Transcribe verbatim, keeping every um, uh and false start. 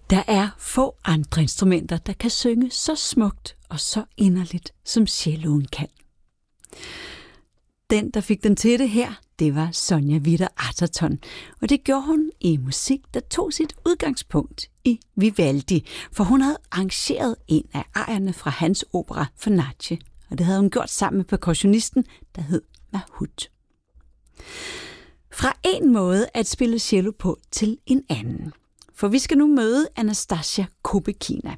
Der er få andre instrumenter, der kan synge så smukt og så inderligt, som celloen kan. Den, der fik den til det her, det var Sonja Witter Atherton, og det gjorde hun i musik, der tog sit udgangspunkt i Vivaldi, for hun havde arrangeret en af arierne fra hans opera Farnace, og det havde hun gjort sammen med percussionisten, der hed Mahut. Fra en måde at spille cello på til en anden. For vi skal nu møde Anastasia Kobekina.